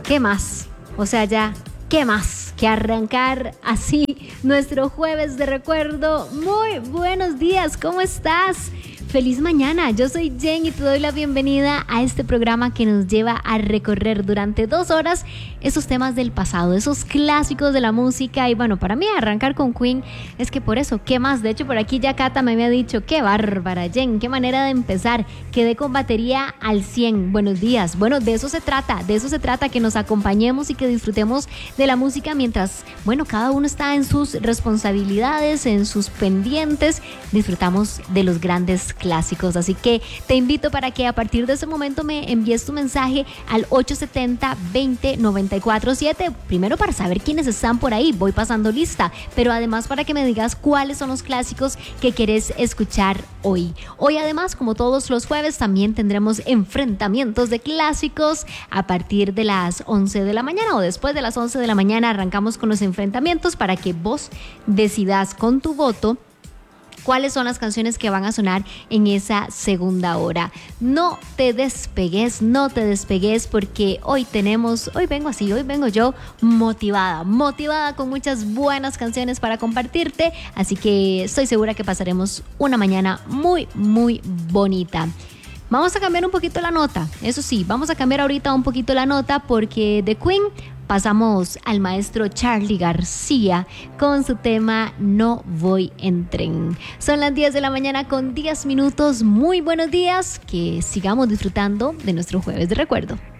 ¿qué más? O sea, ya, ¿qué más que arrancar así nuestro jueves de recuerdo? Muy buenos días, ¿cómo estás? Feliz mañana, yo soy Jen y te doy la bienvenida a este programa que nos lleva a recorrer durante 2 horas esos temas del pasado, esos clásicos de la música. Y bueno, para mí arrancar con Queen es que por eso, ¿qué más? De hecho, por aquí ya Cata me había dicho, qué bárbara, Jen, qué manera de empezar, quedé con batería al 100, buenos días. Bueno, de eso se trata, que nos acompañemos y que disfrutemos de la música mientras, bueno, cada uno está en sus responsabilidades, en sus pendientes, disfrutamos de los grandes clásicos. Así que te invito para que a partir de ese momento me envíes tu mensaje al 870-20-947, primero para saber quiénes están por ahí, voy pasando lista, pero además para que me digas cuáles son los clásicos que querés escuchar hoy. Hoy además, como todos los jueves, también tendremos enfrentamientos de clásicos a partir de las 11 de la mañana o después de las 11 de la mañana arrancamos con los enfrentamientos para que vos decidas con tu voto cuáles son las canciones que van a sonar en esa segunda hora. No te despegues porque hoy vengo yo motivada con muchas buenas canciones para compartirte, así que estoy segura que pasaremos una mañana muy, muy bonita. Vamos a cambiar un poquito la nota, eso sí, vamos a cambiar ahorita un poquito la nota porque de Queen pasamos al maestro Charly García con su tema No voy en tren. Son las 10 de la mañana con 10 minutos. Muy buenos días, que sigamos disfrutando de nuestro jueves de recuerdo.